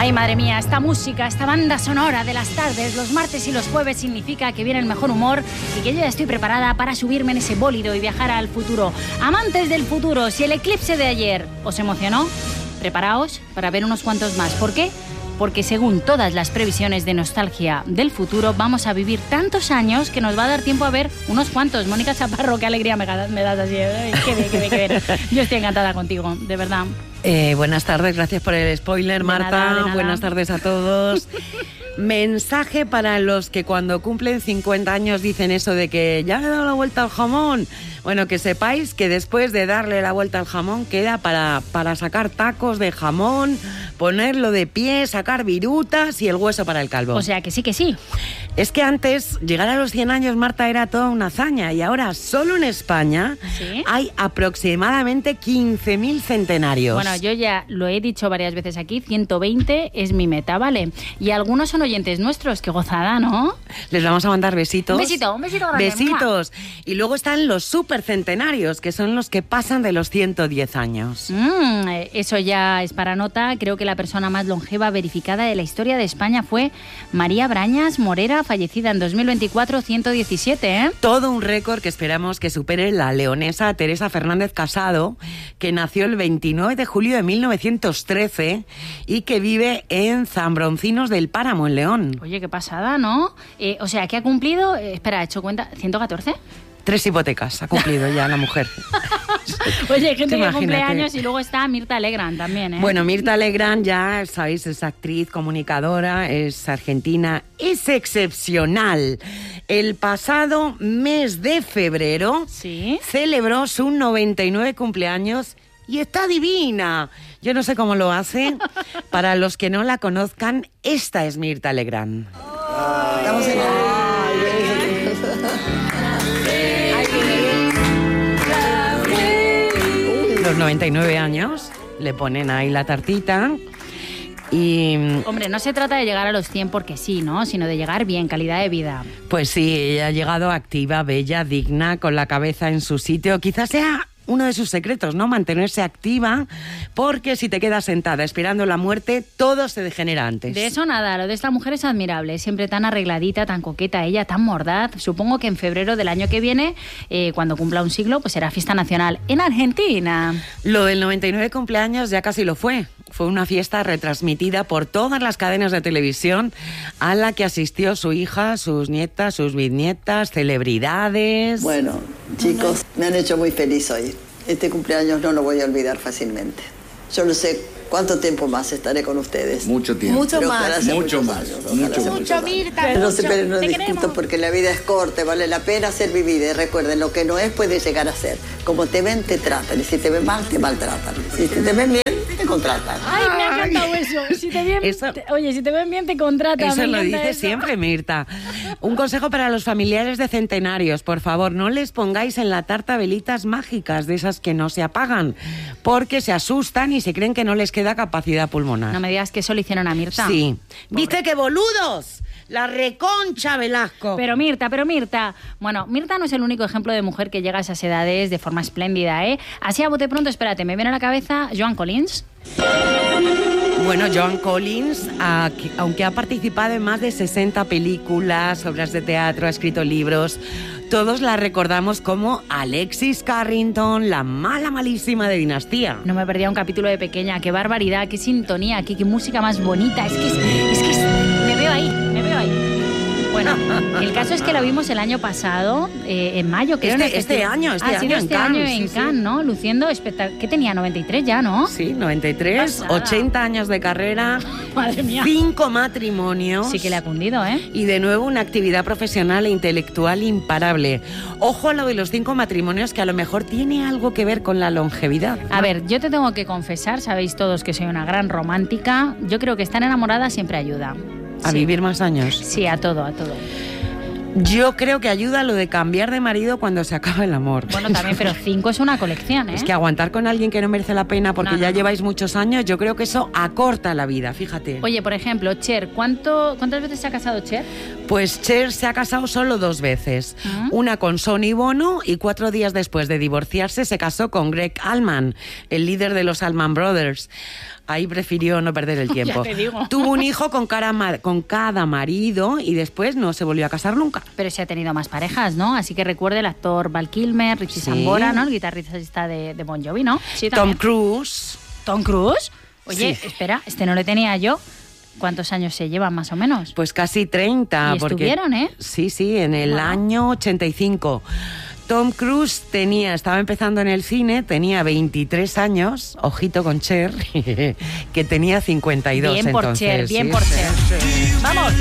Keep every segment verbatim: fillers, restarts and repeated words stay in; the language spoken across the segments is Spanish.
Ay, madre mía, esta música, esta banda sonora de las tardes, los martes y los jueves significa que viene el mejor humor y que yo ya estoy preparada para subirme en ese bólido y viajar al futuro. Amantes del futuro, si el eclipse de ayer os emocionó, preparaos para ver unos cuantos más. ¿Por qué? Porque según todas las previsiones de nostalgia del futuro, vamos a vivir tantos años que nos va a dar tiempo a ver unos cuantos. Mónica Chaparro, qué alegría me, me das así. Ay, qué bien, qué bien, qué bien. Yo estoy encantada contigo, de verdad. Eh, buenas tardes, gracias por el spoiler, Marta. De nada, de nada. Buenas tardes a todos. Mensaje para los que cuando cumplen cincuenta años dicen eso de que ya le he dado la vuelta al jamón. Bueno, que sepáis que después de darle la vuelta al jamón queda para, para sacar tacos de jamón, ponerlo de pie, sacar virutas y el hueso para el calvo. O sea, que sí, que sí. Es que antes, llegar a los cien años, Marta, era toda una hazaña. Y ahora, solo en España, ¿sí? Hay aproximadamente quince mil centenarios. Bueno, yo ya lo he dicho varias veces aquí, ciento veinte es mi meta, ¿vale? Y algunos son oyentes nuestros, qué gozada, ¿no? Les vamos a mandar besitos. Un besito, un besito grande. Besitos. Y luego están los supercentenarios, que son los que pasan de los ciento diez años. Mm, eso ya es para nota. Creo que la persona más longeva verificada de la historia de España fue María Brañas Morera, fallecida en dos mil veinticuatro, ciento diecisiete, ¿eh? Todo un récord que esperamos que supere la leonesa Teresa Fernández Casado, que nació el veintinueve de julio de mil novecientos trece y que vive en Zambroncinos del Páramo, en León. Oye, qué pasada, ¿no? Eh, o sea, ¿qué ha cumplido? Eh, espera, ¿he hecho cuenta? ¿ciento catorce? Tres hipotecas ha cumplido ya la mujer. Oye, hay gente que cumple años y luego está Mirta Legrand también, ¿eh? Bueno, Mirta Legrand, ya sabéis, es actriz, comunicadora, es argentina, es excepcional. El pasado mes de febrero, ¿sí?, celebró su noventa y nueve cumpleaños y está divina. Yo no sé cómo lo hace. Para los que no la conozcan, esta es Mirta Legrand. Oh, estamos en el... Los noventa y nueve años, le ponen ahí la tartita y... Hombre, no se trata de llegar a los cien porque sí, ¿no? Sino de llegar bien, calidad de vida. Pues sí, ella ha llegado activa, bella, digna, con la cabeza en su sitio. Quizás sea uno de sus secretos, ¿no? Mantenerse activa, porque si te quedas sentada esperando la muerte, todo se degenera antes. De eso nada, lo de esta mujer es admirable, siempre tan arregladita, tan coqueta ella, tan mordaz. Supongo que en febrero del año que viene, eh, cuando cumpla un siglo, pues será fiesta nacional en Argentina. Lo del noventa y nueve cumpleaños ya casi lo fue. Fue una fiesta retransmitida por todas las cadenas de televisión a la que asistió su hija, sus nietas, sus bisnietas, celebridades. Bueno, chicos, me han hecho muy feliz hoy. Este cumpleaños no lo voy a olvidar fácilmente. Yo no sé cuánto tiempo más estaré con ustedes. Mucho tiempo. Mucho Pero más. Mucho más. Años, Mucho, mucho, mucho Mirta. Pero no, mucho. se, pero no Te discuto queremos. porque la vida es corta, vale la pena ser vivida. Y recuerden, lo que no es puede llegar a ser. Como te ven, te tratan. Y si te ven mal, te maltratan. Si te ven bien, te contratan. Ay, me ha encantado eso. Si te ven, Eso- te- oye, si te ven bien, te contratan. Eso Me lo encanta dice eso. siempre Mirta. Un consejo para los familiares de centenarios, por favor, no les pongáis en la tarta velitas mágicas, de esas que no se apagan, porque se asustan y se creen que no les queda capacidad pulmonar. No me digas que eso le hicieron a Mirta. Sí. ¿Viste qué boludos? La reconcha Velasco. Pero Mirta, pero Mirta. Bueno, Mirta no es el único ejemplo de mujer que llega a esas edades de forma espléndida, ¿eh? Así a bote pronto, espérate, me viene a la cabeza Joan Collins. Bueno, Joan Collins, a- aunque ha participado en más de sesenta películas, obras de teatro, ha escrito libros, todos la recordamos como Alexis Carrington, la mala malísima de Dinastía. No me perdía un capítulo de pequeña. Qué barbaridad, qué sintonía, qué, qué música más bonita. Es que, es, es que es- me veo ahí, me veo ahí. Bueno, el caso es que la vimos el año pasado, eh, en mayo, creo. Este- en el este festival. año, este ha sido año en este Cannes, año sí, en sí. Cannes, ¿no? Luciendo espectacular. ¿Qué tenía? noventa y tres ya, ¿no? Sí, noventa y tres, Pasada. ochenta años de carrera, Madre mía. cinco matrimonios. Sí que le ha cundido, ¿eh? Y de nuevo una actividad profesional e intelectual imparable. Ojo a lo de los cinco matrimonios, que a lo mejor tiene algo que ver con la longevidad. A ver, yo te tengo que confesar, sabéis todos que soy una gran romántica. Yo creo que estar enamorada siempre ayuda. A Sí. vivir más años. Sí, a todo, a todo. Yo creo que ayuda lo de cambiar de marido cuando se acaba el amor. Bueno, también, pero cinco es una colección, ¿eh? Es que aguantar con alguien que no merece la pena porque No, no, ya no. lleváis muchos años, yo creo que eso acorta la vida, fíjate. Oye, por ejemplo, Cher, ¿cuánto, ¿cuántas veces se ha casado Cher? Pues Cher se ha casado solo dos veces. ¿Mm? Una con Sonny Bono y cuatro días después de divorciarse se casó con Greg Allman, el líder de los Allman Brothers. Ahí prefirió no perder el tiempo. Ya te digo. Tuvo un hijo con, cara, con cada marido y después no se volvió a casar nunca. Pero se ha tenido más parejas, ¿no? Así que recuerde el actor Val Kilmer, Richie sí. Sambora, ¿no? El guitarrista de, de Bon Jovi, ¿no? Sí, Tom Cruise. ¿Tom Cruise? Oye, sí. espera, este no le tenía yo. ¿Cuántos años se llevan más o menos? Pues casi treinta. Y porque, estuvieron, ¿eh? Sí, sí, en el bueno. año ochenta y cinco. Tom Cruise tenía, estaba empezando en el cine, tenía veintitrés años, ojito con Cher, que tenía cincuenta y dos. Bien por entonces, Cher, bien sí, por sí, Cher. Sí. ¡Vamos!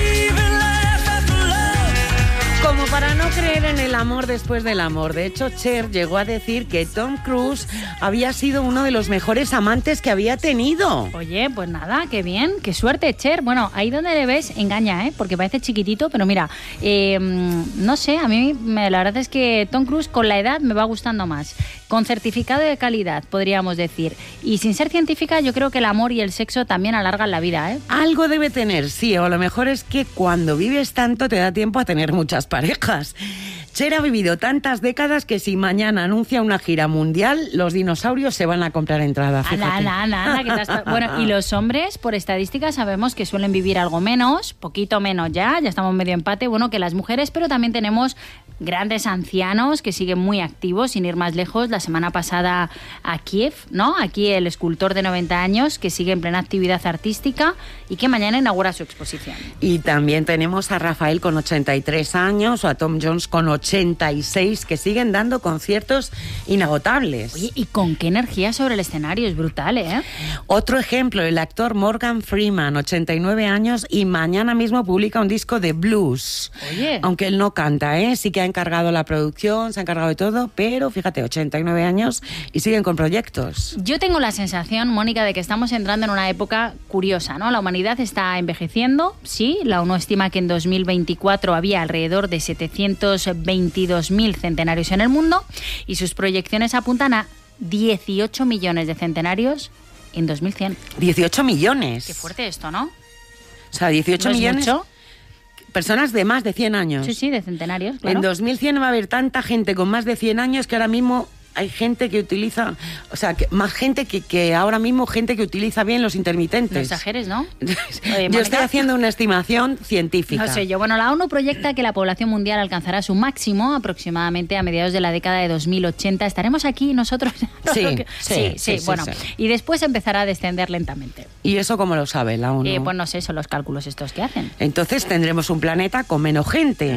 Como para no creer en el amor después del amor. De hecho, Cher llegó a decir que Tom Cruise había sido uno de los mejores amantes que había tenido. Oye, pues nada, qué bien, qué suerte, Cher. Bueno, ahí donde le ves, engaña, ¿eh? Porque parece chiquitito, pero mira, eh, no sé, a mí me, la verdad es que Tom Cruise con la edad me va gustando más. Con certificado de calidad, podríamos decir. Y sin ser científica, yo creo que el amor y el sexo también alargan la vida, ¿eh? Algo debe tener, sí, o a lo mejor es que cuando vives tanto te da tiempo a tener muchas parejas. Cher ha vivido tantas décadas que si mañana anuncia una gira mundial, los dinosaurios se van a comprar entrada. Fíjate. Ana, Ana, Ana, que te has... Bueno, y los hombres, por estadística, sabemos que suelen vivir algo menos, poquito menos ya, ya estamos medio empate, bueno, que las mujeres, pero también tenemos grandes ancianos que siguen muy activos, sin ir más lejos. La semana pasada a Kiev, ¿no? Aquí el escultor de noventa años que sigue en plena actividad artística y que mañana inaugura su exposición. Y también tenemos a Rafael con ochenta y tres años o a Tom Jones con ochenta y seis que siguen dando conciertos inagotables. Oye, ¿y con qué energía sobre el escenario? Es brutal, ¿eh? Otro ejemplo, el actor Morgan Freeman, ochenta y nueve años y mañana mismo publica un disco de blues. Oye. Aunque él no canta, ¿eh? Sí que ha encargado la producción, se ha encargado de todo, pero fíjate, ochenta y nueve años y siguen con proyectos. Yo tengo la sensación, Mónica, de que estamos entrando en una época curiosa, ¿no? La humanidad está envejeciendo, sí, la ONU estima que en dos mil veinticuatro había alrededor de setecientos veintidós mil centenarios en el mundo y sus proyecciones apuntan a dieciocho millones de centenarios en dos mil cien. dieciocho millones. Qué fuerte esto, ¿no? O sea, dieciocho ¿No es millones. mucho? Personas de más de cien años. Sí, sí, de centenarios, claro. En dos mil cien va a haber tanta gente con más de cien años que ahora mismo hay gente que utiliza, o sea, que más gente que, que ahora mismo gente que utiliza bien los intermitentes. No exageres, ¿no? Oye, yo estoy haciendo una estimación científica. No sé yo. Bueno, la ONU proyecta que la población mundial alcanzará su máximo aproximadamente a mediados de la década de dos mil ochenta. ¿Estaremos aquí nosotros? Sí, sí, sí, sí, sí. Bueno, sí. Y después empezará a descender lentamente. ¿Y eso cómo lo sabe la ONU? Eh, pues no sé, son los cálculos estos que hacen. Entonces tendremos un planeta con menos gente.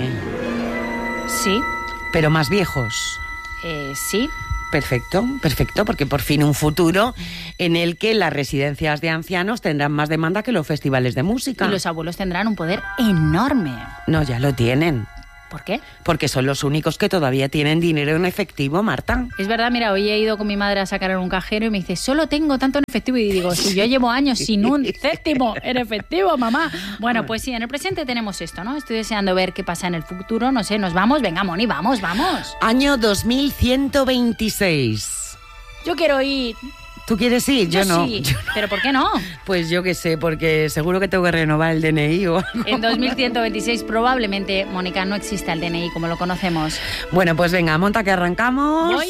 Sí. Pero más viejos. Eh, sí. Perfecto, perfecto, porque por fin un futuro en el que las residencias de ancianos tendrán más demanda que los festivales de música. Y los abuelos tendrán un poder enorme. No, ya lo tienen. ¿Por qué? Porque son los únicos que todavía tienen dinero en efectivo, Marta. Es verdad, mira, hoy he ido con mi madre a sacar en un cajero y me dice, solo tengo tanto en efectivo. Y digo, si yo llevo años sin un céntimo en efectivo, mamá. Bueno, pues sí, en el presente tenemos esto, ¿no? Estoy deseando ver qué pasa en el futuro. No sé, ¿nos vamos? Venga, Moni, vamos, vamos. Año dos mil ciento veintiséis. Yo quiero ir... ¿Tú quieres ir? Yo, yo no. Sí. Yo no. ¿Pero por qué no? Pues yo qué sé, porque seguro que tengo que renovar el D N I o algo. En dos mil ciento veintiséis probablemente, Mónica, no exista el D N I como lo conocemos. Bueno, pues venga, monta que arrancamos. Voy.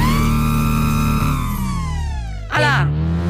¡Hala!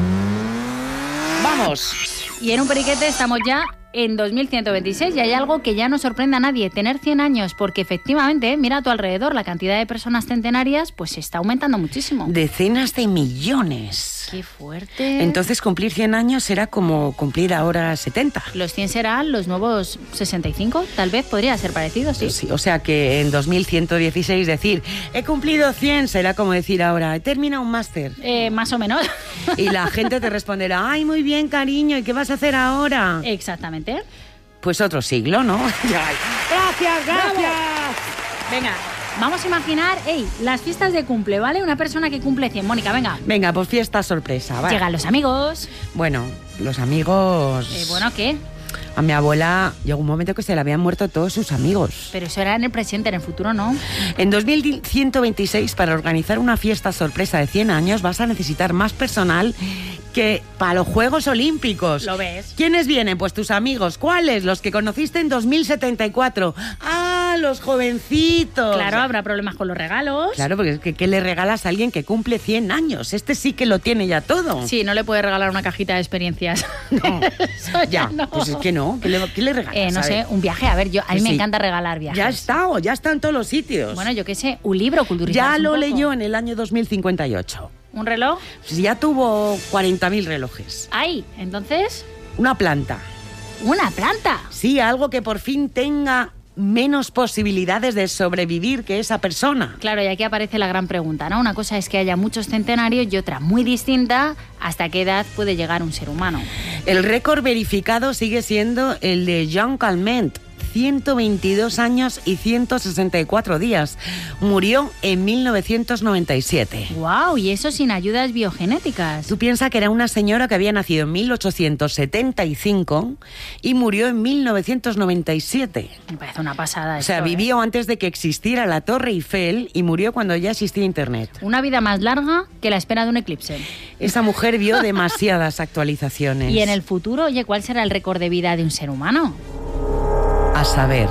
¡Vamos! Y en un periquete estamos ya en dos mil ciento veintiséis y hay algo que ya no sorprende a nadie, tener cien años, porque efectivamente, mira a tu alrededor, la cantidad de personas centenarias pues está aumentando muchísimo. Decenas de millones. ¡Qué fuerte! Entonces cumplir cien años será como cumplir ahora setenta. Los cien serán los nuevos sesenta y cinco, tal vez podría ser parecido, sí. Sí, o sea que en dos mil ciento dieciséis decir, he cumplido cien, será como decir ahora, he terminado un máster. Eh, más o menos. Y la gente te responderá, ay, muy bien, cariño, ¿y qué vas a hacer ahora? Exactamente. Pues otro siglo, ¿no? Gracias, gracias. ¡Bravo! Venga, vamos a imaginar, hey, las fiestas de cumple, ¿vale? Una persona que cumple cien. Mónica, venga. Venga, pues fiesta sorpresa, ¿vale? Llegan los amigos. Bueno, los amigos... Eh, bueno, ¿qué? A mi abuela llegó un momento que se le habían muerto todos sus amigos. Pero eso era en el presente, en el futuro no. En dos mil ciento veintiséis, para organizar una fiesta sorpresa de cien años, vas a necesitar más personal que para los Juegos Olímpicos. ¿Lo ves? ¿Quiénes vienen? Pues tus amigos. ¿Cuáles? Los que conociste en dos mil setenta y cuatro. ¡Ah! Ah, los jovencitos. Claro, habrá problemas con los regalos. Claro, porque es que ¿qué le regalas a alguien que cumple cien años? Este sí que lo tiene ya todo. Sí, no le puedes regalar una cajita de experiencias. No, Eso ya, no. pues es que no. ¿Qué le, qué le regalas? Eh, no A sé, ver. un viaje. A ver, yo a mí Pues me sí. encanta regalar viajes. Ya está, o ya está en todos los sitios. Bueno, yo qué sé, un libro, culturizarse ya un lo poco. leyó en el año dos mil cincuenta y ocho. ¿Un reloj? Pues ya tuvo cuarenta mil relojes. Ay, entonces, Una planta. una planta. Sí, algo que por fin tenga menos posibilidades de sobrevivir que esa persona. Claro, y aquí aparece la gran pregunta, ¿no? Una cosa es que haya muchos centenarios y otra muy distinta, ¿hasta qué edad puede llegar un ser humano? El récord verificado sigue siendo el de Jean Calment, ciento veintidós años y ciento sesenta y cuatro días. Murió en mil novecientos noventa y siete. ¡Guau! Y eso sin ayudas biogenéticas. Tú piensas que era una señora que había nacido en mil ochocientos setenta y cinco y murió en mil novecientos noventa y siete. Me parece una pasada O sea, esto, ¿eh? vivió antes de que existiera la Torre Eiffel y murió cuando ya existía Internet. Una vida más larga que la espera de un eclipse. Esa mujer vio demasiadas actualizaciones. Y en el futuro, oye, ¿cuál será el récord de vida de un ser humano? A saber,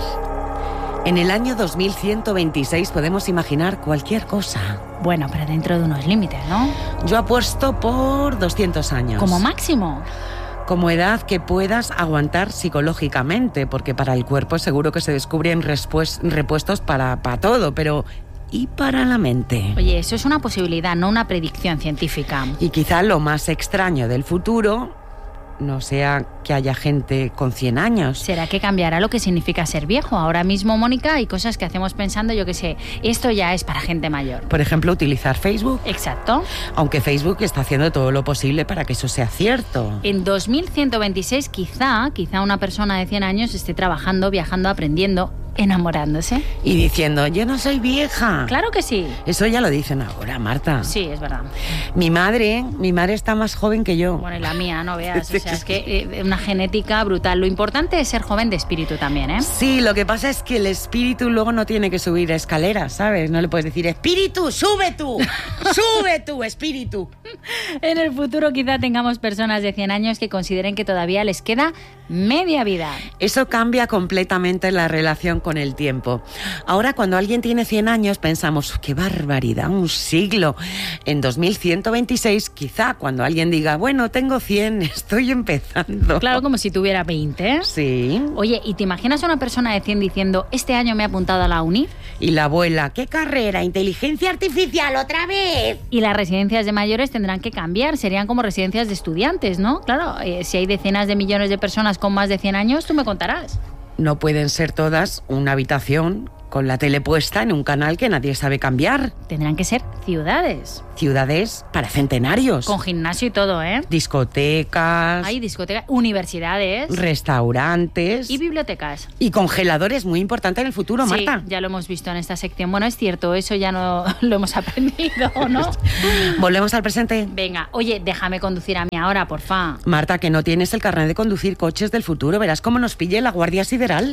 en el año dos mil ciento veintiséis podemos imaginar cualquier cosa. Bueno, pero dentro de unos límites, ¿no? Yo apuesto por doscientos años. Como máximo. Como edad que puedas aguantar psicológicamente, porque para el cuerpo seguro que se descubren respues- repuestos para, para todo, pero ¿y para la mente? Oye, eso es una posibilidad, no una predicción científica. Y quizá lo más extraño del futuro no sea que haya gente con cien años. ¿Será que cambiará lo que significa ser viejo? Ahora mismo, Mónica, hay cosas que hacemos pensando, yo qué sé, esto ya es para gente mayor. Por ejemplo, utilizar Facebook. Exacto. Aunque Facebook está haciendo todo lo posible para que eso sea cierto. En dos mil ciento veintiséis quizá, quizá una persona de cien años esté trabajando, viajando, aprendiendo, enamorándose. Y diciendo, yo no soy vieja. Claro que sí. Eso ya lo dicen ahora, Marta. Sí, es verdad. Mi madre, mi madre está más joven que yo. Bueno, y la mía, no veas. O sea, es que eh, una genética brutal. Lo importante es ser joven de espíritu también, ¿eh? Sí, lo que pasa es que el espíritu luego no tiene que subir escaleras, ¿sabes? No le puedes decir, espíritu, sube tú, sube tú, espíritu. En el futuro quizá tengamos personas de cien años que consideren que todavía les queda media vida. Eso cambia completamente la relación con el tiempo. Ahora, cuando alguien tiene cien años, pensamos, qué barbaridad, un siglo. En dos mil ciento veintiséis, quizá cuando alguien diga, bueno, tengo cien, estoy empezando. Claro, como si tuviera veinte. Sí. Oye, ¿y te imaginas a una persona de cien diciendo, este año me he apuntado a la uni? Y la abuela, ¿qué carrera? ¿Inteligencia artificial otra vez? Y las residencias de mayores tendrán que cambiar, serían como residencias de estudiantes, ¿no? Claro, eh, si hay decenas de millones de personas con más de cien años, tú me contarás. No pueden ser todas una habitación con la tele puesta en un canal que nadie sabe cambiar. Tendrán que ser ciudades. Ciudades para centenarios. Con gimnasio y todo, ¿eh? Discotecas. Hay discotecas, universidades. Restaurantes. Y bibliotecas. Y congeladores, muy importante en el futuro, Sí, Marta. ya lo hemos visto en esta sección. Bueno, es cierto, eso ya no lo hemos aprendido, ¿no? ¿Volvemos al presente? Venga, oye, déjame conducir a mí ahora, porfa. Marta, que no tienes el carnet de conducir coches del futuro. Verás cómo nos pille la Guardia Sideral.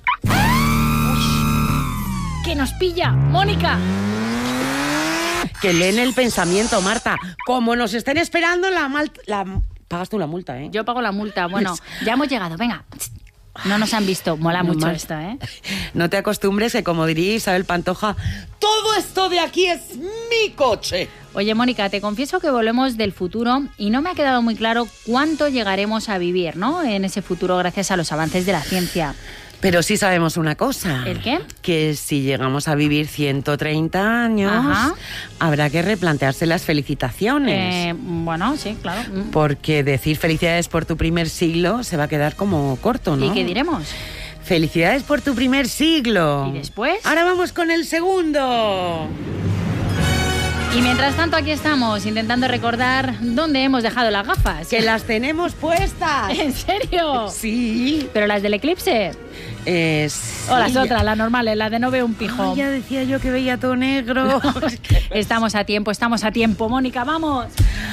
¡Que nos pilla! ¡Mónica! Que leen el pensamiento, Marta. Como nos estén esperando, la malta... La... Pagas tú la multa, ¿eh? Yo pago la multa. Bueno, ya hemos llegado. Venga. No nos han visto. Mola No mucho más. esto, ¿eh? No te acostumbres que, como diría Isabel Pantoja, todo esto de aquí es mi coche. Oye, Mónica, te confieso que volvemos del futuro y no me ha quedado muy claro cuánto llegaremos a vivir, ¿no? En ese futuro gracias a los avances de la ciencia. Pero sí sabemos una cosa. ¿El qué? Que si llegamos a vivir ciento treinta años, Ajá. habrá que replantearse las felicitaciones. Eh, bueno, sí, claro. Mm. Porque decir felicidades por tu primer siglo se va a quedar como corto, ¿no? ¿Y qué diremos? Felicidades por tu primer siglo. ¿Y después? Ahora vamos con el segundo. Y mientras tanto aquí estamos intentando recordar dónde hemos dejado las gafas. Que las tenemos puestas. ¿En serio? Sí. ¿Pero las del eclipse? Eh, O las sí, otras, las normales, las de no veo un pijo. Ay, ya decía yo que veía todo negro. Estamos a tiempo, estamos a tiempo. Mónica, vamos.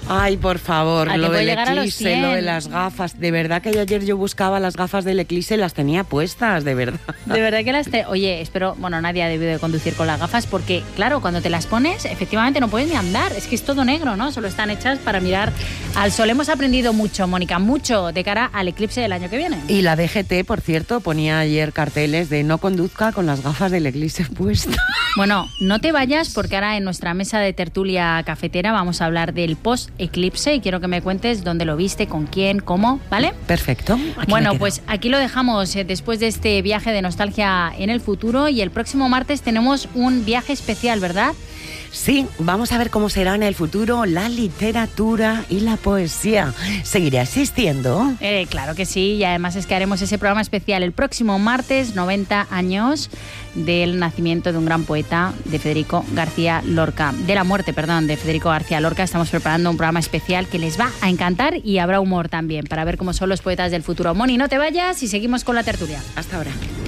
Ay, por favor, ¿A lo que puede del llegar a los eclipse, cien? lo de las gafas. De verdad que ayer yo buscaba las gafas del eclipse y las tenía puestas, de verdad. De verdad que las... Te... Oye, espero... Bueno, nadie ha debido de conducir con las gafas porque, claro, cuando te las pones, efectivamente no puedes ni andar. Es que es todo negro, ¿no? Solo están hechas para mirar al sol. Hemos aprendido mucho, Mónica, mucho de cara al eclipse del año que viene. Y la D G T, por cierto, ponía ayer carteles de no conduzca con las gafas del eclipse puestas. Bueno, no te vayas porque ahora en nuestra mesa de tertulia cafetera vamos a hablar del post-eclipse y quiero que me cuentes dónde lo viste, con quién, cómo, ¿vale? Perfecto. Bueno, pues aquí lo dejamos eh, después de este viaje de nostalgia en el futuro y el próximo martes tenemos un viaje especial, ¿verdad? Sí, vamos a ver cómo será en el futuro la literatura y la poesía. ¿Seguirá existiendo? Eh, claro que sí, y además es que haremos ese programa especial el próximo martes, noventa años del nacimiento de un gran poeta, de Federico García Lorca, de la muerte, perdón, de Federico García Lorca. Estamos preparando un programa especial que les va a encantar y habrá humor también, para ver cómo son los poetas del futuro. Moni, no te vayas y seguimos con la tertulia. Hasta ahora.